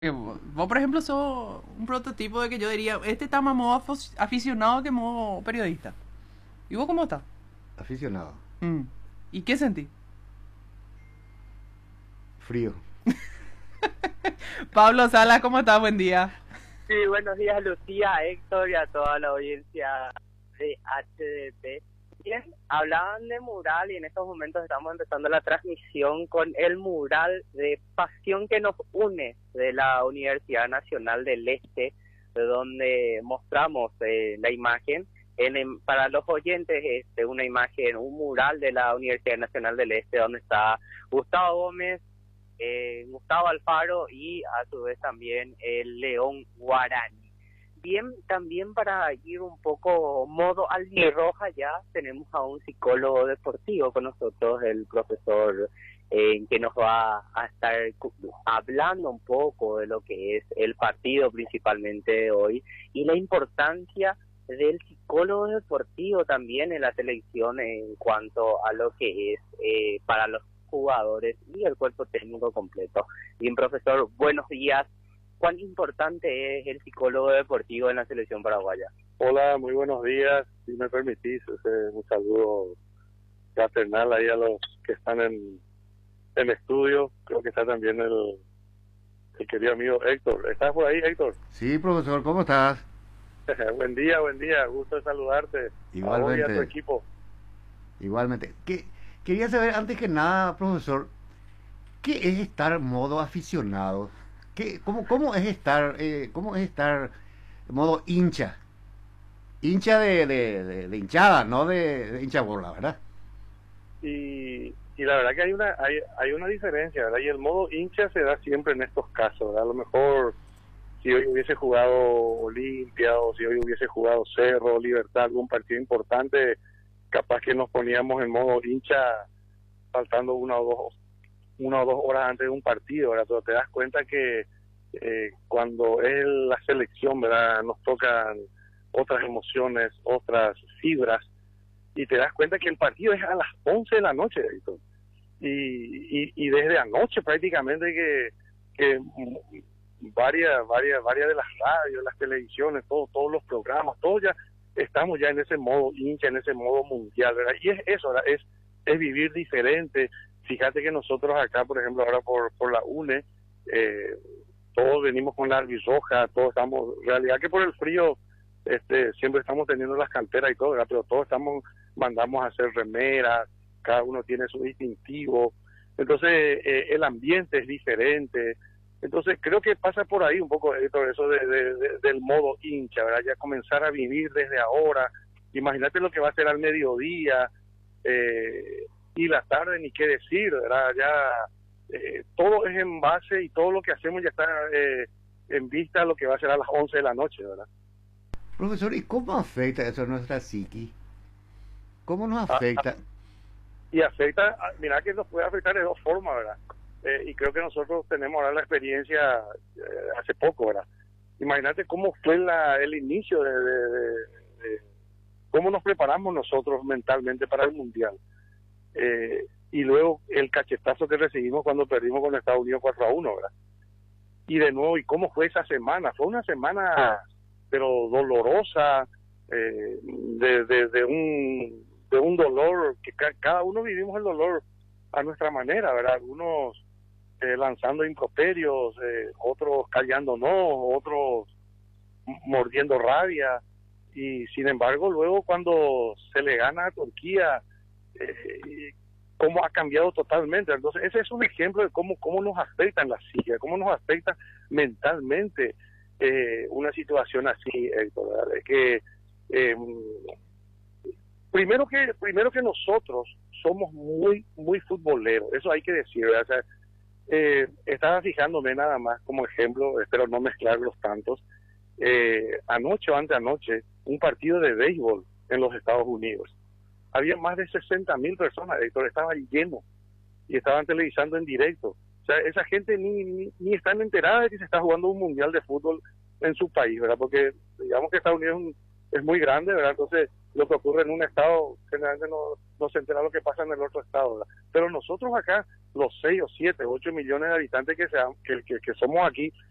Vos, por ejemplo, sos un prototipo de que yo diría, este está más modo aficionado que modo periodista. ¿Y vos cómo estás? Aficionado. Mm. ¿Y qué sentís? Frío. Pablo Salas, ¿cómo estás? Buen día. Sí, buenos días Lucía, Héctor y a toda la audiencia de HDP. Bien, hablaban de mural y en estos momentos estamos empezando la transmisión con el mural de Pasión que nos une de la Universidad Nacional del Este, de donde mostramos la imagen. Para los oyentes, una imagen, un mural de la Universidad Nacional del Este, donde está Gustavo Gómez, Gustavo Alfaro y a su vez también el León Guarani. Bien, también para ir un poco modo albirroja ya tenemos a un psicólogo deportivo con nosotros, el profesor que nos va a estar hablando un poco de lo que es el partido principalmente de hoy y la importancia del psicólogo deportivo también en la selección en cuanto a lo que es para los jugadores y el cuerpo técnico completo. Bien, profesor, buenos días. ¿Cuán importante es el psicólogo deportivo en la selección paraguaya? Hola, muy buenos días. Si me permitís, un saludo fraternal ahí a los que están en estudio. Creo que está también el querido amigo Héctor. ¿Estás por ahí, Héctor? Sí, profesor, ¿cómo estás? Buen día, buen día. Gusto de saludarte. A vos y a tu Igualmente, equipo. igualmente. Quería saber antes que nada, profesor, ¿qué es estar modo aficionado? ¿Cómo es estar modo hincha? Hincha de hinchada, no de hincha bola, ¿verdad? Y la verdad que hay una diferencia, ¿verdad? Y el modo hincha se da siempre en estos casos, ¿verdad? A lo mejor si hoy hubiese jugado Olimpia o si hoy hubiese jugado Cerro, Libertad, algún partido importante, capaz que nos poníamos en modo hincha faltando una o dos horas antes de un partido, ¿verdad? Pero te das cuenta que cuando es la selección, ¿verdad? Nos tocan otras emociones, otras fibras, y te das cuenta que el partido es a las 11 de la noche, Héctor. Y desde anoche prácticamente que varias de las radios, las televisiones, todos los programas, todos ya estamos ya en ese modo hincha, en ese modo mundial, ¿verdad? Y es eso, ¿verdad? Es vivir diferente. Fíjate que nosotros acá, por ejemplo, ahora por la UNE, todos venimos con la albirroja, todos estamos, en realidad que por el frío, siempre estamos teniendo las canteras y todo, ¿verdad? Pero todos mandamos a hacer remeras, cada uno tiene su distintivo, entonces el ambiente es diferente. Entonces creo que pasa por ahí un poco todo eso del modo hincha, ¿verdad? Ya comenzar a vivir desde ahora. Imagínate lo que va a ser al mediodía y la tarde, ni qué decir, ¿verdad? Ya todo es en base y todo lo que hacemos ya está en vista a lo que va a ser a las 11 de la noche, ¿verdad? Profesor, ¿y cómo afecta eso a nuestra psiqui? ¿Cómo nos Ah, afecta? y afecta, mira que nos puede afectar de dos formas, ¿verdad? Y creo que nosotros tenemos ahora la experiencia hace poco, ¿verdad? Imagínate cómo fue el inicio de cómo nos preparamos nosotros mentalmente para el Mundial. Y luego el cachetazo que recibimos cuando perdimos con Estados Unidos 4-1, ¿verdad? Y de nuevo, ¿y cómo fue esa semana? Fue una semana, pero dolorosa, de un dolor, que cada uno vivimos el dolor a nuestra manera, ¿verdad? Algunos lanzando improperios, otros callándonos, otros mordiendo rabia, y sin embargo luego cuando se le gana a Turquía, cómo ha cambiado totalmente. Entonces ese es un ejemplo de cómo nos afecta en la psique, cómo nos afecta mentalmente una situación así, Héctor, ¿verdad? Es que primero que nosotros somos muy futboleros, eso hay que decir, ¿verdad? O sea, estaba fijándome nada más como ejemplo, espero no mezclar los tantos, anoche o anteanoche, un partido de béisbol en los Estados Unidos. Había más de 60.000 personas, Héctor, estaba lleno y estaban televisando en directo. O sea, esa gente ni están enteradas de que se está jugando un mundial de fútbol en su país, ¿verdad? Porque digamos que Estados Unidos es muy grande, ¿verdad? Entonces, lo que ocurre en un estado, generalmente no se entera lo que pasa en el otro estado, ¿verdad? Pero nosotros acá, los 6 o 7, 8 millones de habitantes que somos aquí,